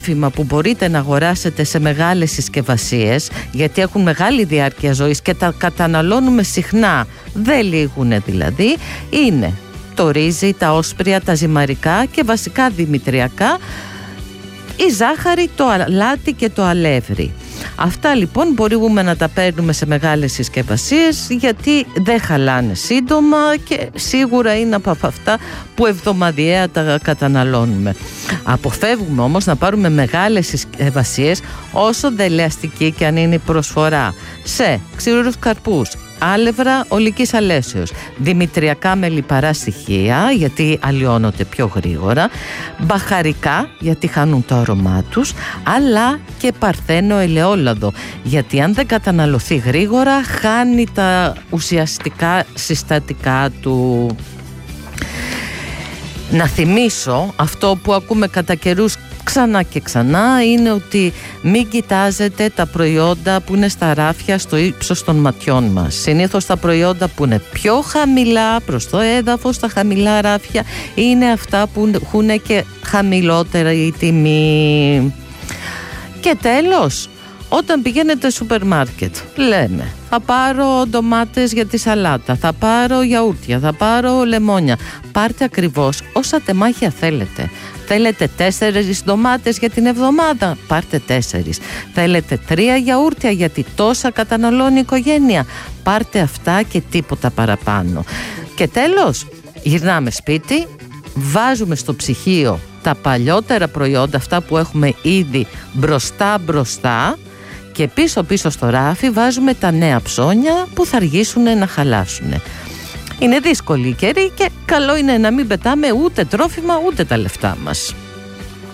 τρόφιμα που μπορείτε να αγοράσετε σε μεγάλες συσκευασίες, γιατί έχουν μεγάλη διάρκεια ζωής και τα καταναλώνουμε συχνά, δεν λήγουνε δηλαδή, είναι το ρύζι, τα όσπρια, τα ζυμαρικά και βασικά δημητριακά, η ζάχαρη, το αλάτι και το αλεύρι. Αυτά λοιπόν μπορούμε να τα παίρνουμε σε μεγάλες συσκευασίες, γιατί δεν χαλάνε σύντομα και σίγουρα είναι από αυτά που εβδομαδιαία τα καταναλώνουμε. Αποφεύγουμε όμως να πάρουμε μεγάλες συσκευασίες, όσο δελεαστική και αν είναι η προσφορά, σε ξηρούς καρπούς, άλευρα ολικής αλέσεως, δημητριακά με λιπαρά στοιχεία γιατί αλλοιώνονται πιο γρήγορα, μπαχαρικά γιατί χάνουν το αρώμά τους, αλλά και παρθένο ελαιόλαδο, γιατί αν δεν καταναλωθεί γρήγορα χάνει τα ουσιαστικά συστατικά του. Να θυμίσω αυτό που ακούμε κατά καιρούς ξανά και ξανά, είναι ότι μην κοιτάζετε τα προϊόντα που είναι στα ράφια στο ύψος των ματιών μας. Συνήθως τα προϊόντα που είναι πιο χαμηλά προς το έδαφος, τα χαμηλά ράφια, είναι αυτά που έχουν και χαμηλότερη τιμή. Και τέλος, όταν πηγαίνετε σούπερ μάρκετ, λέμε θα πάρω ντομάτες για τη σαλάτα, θα πάρω γιαούρτια, θα πάρω λεμόνια. Πάρτε ακριβώς όσα τεμάχια θέλετε. Θέλετε 4 ντομάτες για την εβδομάδα, πάρτε 4. Θέλετε 3 γιαούρτια γιατί τόσα καταναλώνει η οικογένεια, πάρτε αυτά και τίποτα παραπάνω. Και τέλος, γυρνάμε σπίτι, βάζουμε στο ψυγείο τα παλιότερα προϊόντα, αυτά που έχουμε ήδη μπροστά, και πίσω στο ράφι βάζουμε τα νέα ψώνια που θα αργήσουν να χαλάσουν. Είναι δύσκολη η καιρή και καλό είναι να μην πετάμε ούτε τρόφιμα ούτε τα λεφτά μας.